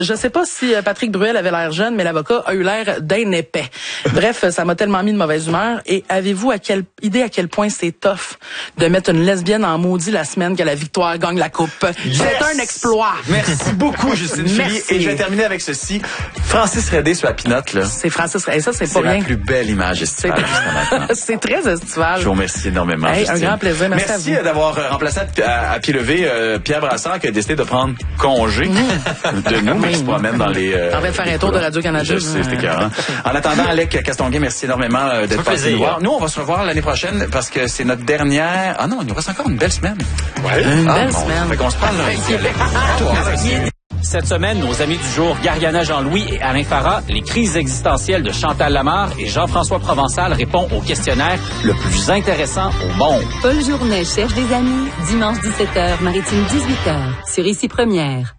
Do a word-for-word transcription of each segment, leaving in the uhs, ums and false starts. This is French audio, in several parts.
Je sais pas si Patrick Bruel avait l'air jeune, mais l'avocat a eu l'air d'un épais. Bref, ça m'a tellement mis de mauvaise humeur. Et avez-vous à quelle idée à quel point c'est tough de mettre une lesbienne en maudit la semaine que la victoire gagne la coupe? Yes! C'est un exploit. Merci beaucoup, Justine Philly. Et je vais terminer avec ceci. Francis Redé sur la pinotte, là. C'est Francis Redé. Ça, c'est pas rien. C'est la plus belle image estivale jusqu'à maintenant. C'est très estival. Je vous remercie énormément. Hey, un grand plaisir. Merci, Merci à vous. d'avoir remplacé à, à pied levé euh, Pierre Brassard qui a décidé de prendre congé mmh. de nous, mais qui se promène dans les... Euh, On va faire un tour de Radio-Canada. Je sais, c'était écœurant. En attendant, Alec Castonguay, merci énormément euh, d'être passé nous voir. Nous, on va se revoir l'année prochaine parce que c'est notre dernière... Ah non, il nous reste encore une belle semaine. Ouais. Une ah, belle bon, semaine. Fait qu'on se parle lundi. Cette semaine, nos amis du jour, Gariana Jean-Louis et Alain Farah, les crises existentielles de Chantal Lamarre et Jean-François Provençal répondent au questionnaire le plus intéressant au monde. Paul Journet cherche des amis, dimanche dix-sept heures, Maritime dix-huit heures, sur Ici Première.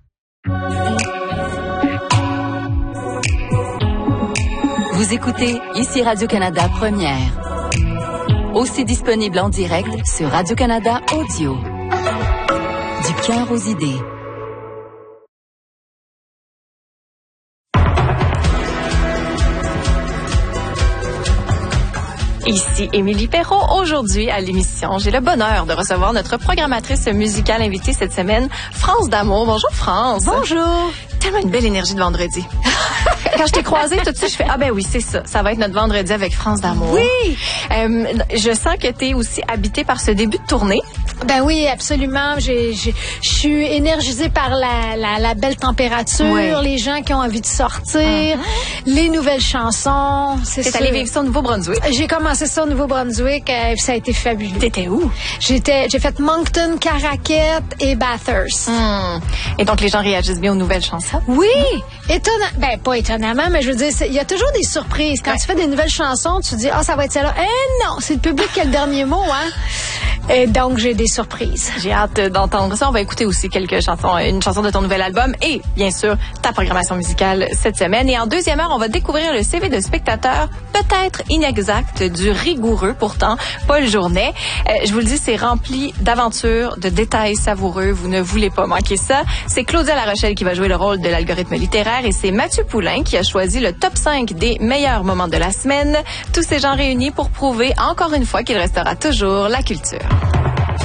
Vous écoutez Ici Radio-Canada Première. Aussi disponible en direct sur Radio-Canada Audio. Du cœur aux idées. Ici Émilie Perrault. Aujourd'hui, à l'émission, j'ai le bonheur de recevoir notre programmatrice musicale invitée cette semaine, France D'Amour. Bonjour, France. Bonjour. Tellement une belle énergie de vendredi. Quand je t'ai croisée, tout de suite, je fais « Ah ben oui, c'est ça. Ça va être notre vendredi avec France D'Amour. » Oui. Euh, je sens que tu es aussi habitée par ce début de tournée. Ben oui, absolument. Je suis énergisée par la, la, la belle température, oui. Les gens qui ont envie de sortir, uh-huh. Les nouvelles chansons. C'est T'es allée vivre ça au Nouveau-Brunswick? J'ai commencé ça au Nouveau-Brunswick. Euh, ça a été fabuleux. T'étais où? J'étais, j'ai fait Moncton, Caraquet et Bathurst. Hum. Et donc, les gens réagissent bien aux nouvelles chansons? Oui. Étonnant. Ben, pas étonnamment, mais je veux dire, il y a toujours des surprises. Quand ouais. tu fais des nouvelles chansons, tu dis, ah, oh, ça va être celle-là. Eh non, c'est le public qui a le dernier mot, hein. Et donc, j'ai des surprises. J'ai hâte d'entendre ça. On va écouter aussi quelques chansons, une chanson de ton nouvel album et, bien sûr, ta programmation musicale cette semaine. Et en deuxième heure, on va découvrir le C V de spectateur, peut-être inexact, du rigoureux, pourtant, Paul Journet. Euh, je vous le dis, c'est rempli d'aventures, de détails savoureux. Vous ne voulez pas manquer ça. C'est Claudia Larochelle qui va jouer le rôle de l'algorithme littéraire et c'est Mathieu Poulain qui a choisi le top cinq des meilleurs moments de la semaine. Tous ces gens réunis pour prouver encore une fois qu'il restera toujours la culture.